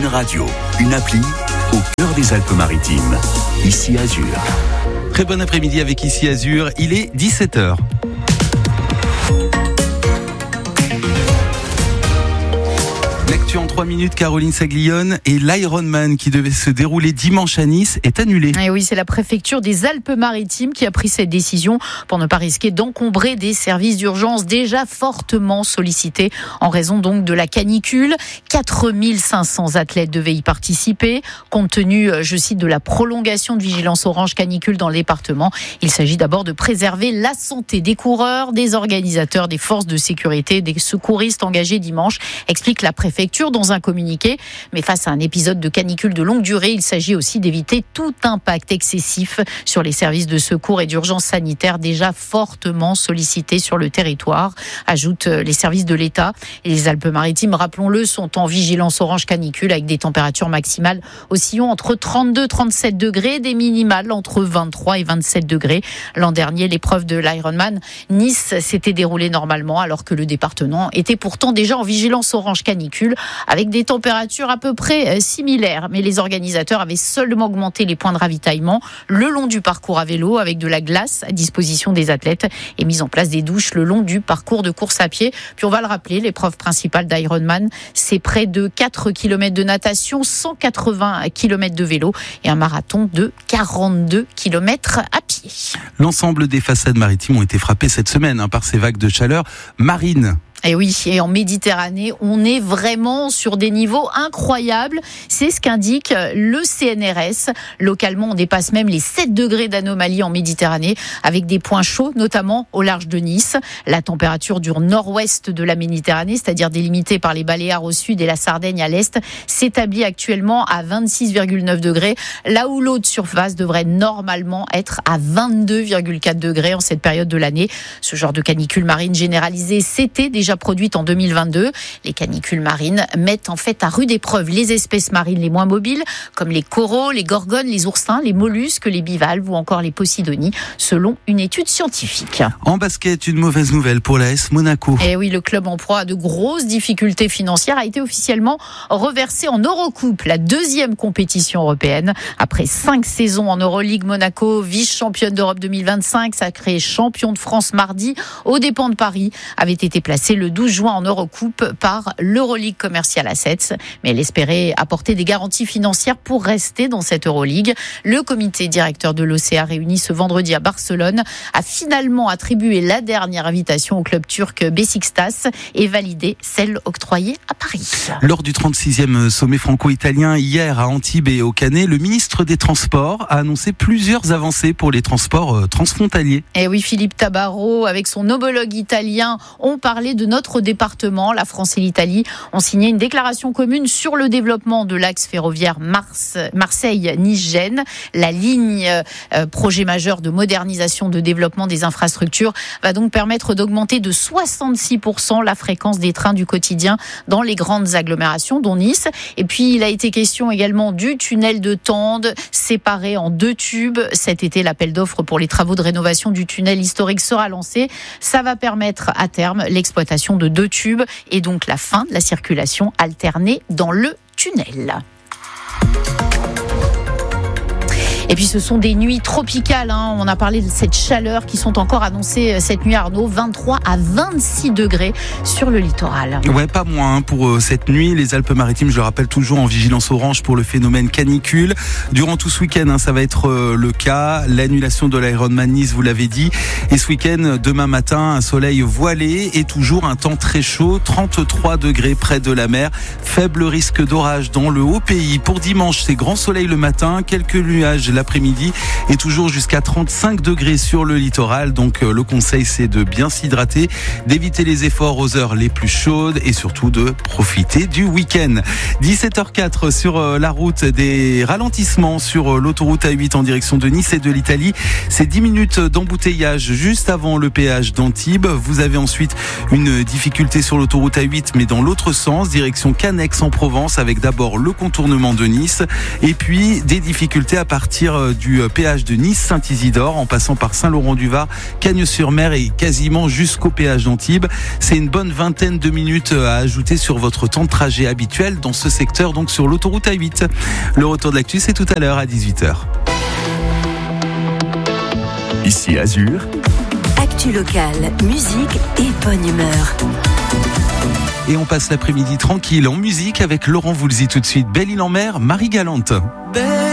Radio, une appli au cœur des Alpes-Maritimes. Ici Azur. Très bon après-midi avec Ici Azur, il est 17h. L'actu en 3 minutes, Caroline Saglione, et l'Ironman qui devait se dérouler dimanche à Nice est annulé. Et oui, c'est la préfecture des Alpes-Maritimes qui a pris cette décision pour ne pas risquer d'encombrer des services d'urgence déjà fortement sollicités en raison donc de la canicule. 4500 athlètes devaient y participer. Compte tenu, je cite, de la prolongation de vigilance orange canicule dans le département, il s'agit d'abord de préserver la santé des coureurs, des organisateurs, des forces de sécurité, des secouristes engagés dimanche, explique la préfecture dans un communiqué. Mais face à un épisode de canicule de longue durée, il s'agit aussi d'éviter tout impact excessif sur les services de secours et d'urgence sanitaire déjà fortement sollicités sur le territoire, ajoutent les services de l'État. Et les Alpes-Maritimes, rappelons-le, sont en vigilance orange canicule avec des températures maximales oscillant entre 32-37 degrés, des minimales entre 23 et 27 degrés. L'an dernier, l'épreuve de l'Ironman Nice s'était déroulée normalement alors que le département était pourtant déjà en vigilance orange canicule avec des températures à peu près similaires. Mais les organisateurs avaient seulement augmenté les points de ravitaillement le long du parcours à vélo avec de la glace à disposition des athlètes et mis en place des douches le long du parcours de course à pied. Puis on va le rappeler, l'épreuve principale d'Ironman, c'est près de 4 km de natation, 180 km de vélo et un marathon de 42 km à pied. L'ensemble des façades maritimes ont été frappées cette semaine par ces vagues de chaleur marine. Et oui, et en Méditerranée, on est vraiment sur des niveaux incroyables. C'est ce qu'indique le CNRS. Localement, on dépasse même les 7 degrés d'anomalie en Méditerranée, avec des points chauds, notamment au large de Nice. La température du nord-ouest de la Méditerranée, c'est-à-dire délimitée par les Baléares au sud et la Sardaigne à l'est, s'établit actuellement à 26,9 degrés, là où l'eau de surface devrait normalement être à 22,4 degrés en cette période de l'année. Ce genre de canicule marine généralisée, c'était déjà produite en 2022. Les canicules marines mettent en fait à rude épreuve les espèces marines les moins mobiles, comme les coraux, les gorgones, les oursins, les mollusques, les bivalves ou encore les posidonies, selon une étude scientifique. En basket, une mauvaise nouvelle pour l'AS Monaco. Et oui, le club en proie à de grosses difficultés financières a été officiellement reversé en Eurocoupe, la deuxième compétition européenne. Après 5 saisons en Euroleague, Monaco, vice-championne d'Europe 2025, sacré champion de France mardi, aux dépens de Paris, avait été placé le 12 juin en Eurocoupe par l'Euroleague Commercial Assets. Mais elle espérait apporter des garanties financières pour rester dans cette Euroleague. Le comité directeur de l'OCA réuni ce vendredi à Barcelone a finalement attribué la dernière invitation au club turc Beşiktaş et validé celle octroyée à Paris. Lors du 36e sommet franco-italien hier à Antibes et au Canet, le ministre des Transports a annoncé plusieurs avancées pour les transports transfrontaliers. Et oui, Philippe Tabarot, avec son homologue italien, ont parlé de notre département. La France et l'Italie ont signé une déclaration commune sur le développement de l'axe ferroviaire Marseille-Nice-Gênes. La ligne projet majeur de modernisation de développement des infrastructures va donc permettre d'augmenter de 66% la fréquence des trains du quotidien dans les grandes agglomérations, dont Nice. Et puis, il a été question également du tunnel de Tende, séparé en 2 tubes. Cet été, l'appel d'offres pour les travaux de rénovation du tunnel historique sera lancé. Ça va permettre à terme l'exploitation de 2 tubes et donc la fin de la circulation alternée dans le tunnel. Et puis ce sont des nuits tropicales, On a parlé de cette chaleur qui sont encore annoncées cette nuit, Arnaud, 23 à 26 degrés sur le littoral. Ouais, pas moins pour cette nuit. Les Alpes-Maritimes, je le rappelle, toujours en vigilance orange pour le phénomène canicule. Durant tout ce week-end, ça va être le cas. L'annulation de l'Ironman Nice, vous l'avez dit. Et ce week-end, demain matin, un soleil voilé et toujours un temps très chaud, 33 degrés près de la mer. Faible risque d'orage dans le haut pays. Pour dimanche, c'est grand soleil le matin, quelques nuages l'après-midi et toujours jusqu'à 35 degrés sur le littoral. Donc le conseil, c'est de bien s'hydrater, d'éviter les efforts aux heures les plus chaudes et surtout de profiter du week-end. 17h04 sur la route, des ralentissements sur l'autoroute A8 en direction de Nice et de l'Italie. C'est 10 minutes d'embouteillage juste avant le péage d'Antibes. Vous avez ensuite une difficulté sur l'autoroute A8 mais dans l'autre sens, direction Cannes-Aix-en-Provence avec d'abord le contournement de Nice et puis des difficultés à partir partir du péage de Nice-Saint-Isidore en passant par Saint-Laurent-du-Var, Cagnes-sur-Mer et quasiment jusqu'au péage d'Antibes. C'est une bonne vingtaine de minutes à ajouter sur votre temps de trajet habituel dans ce secteur, donc sur l'autoroute A8. Le retour de l'actu, c'est tout à l'heure à 18h. Ici Azur. Actu locale, musique et bonne humeur. Et on passe l'après-midi tranquille en musique avec Laurent Voulzy tout de suite. Belle-Île-en-Mer, Marie Galante.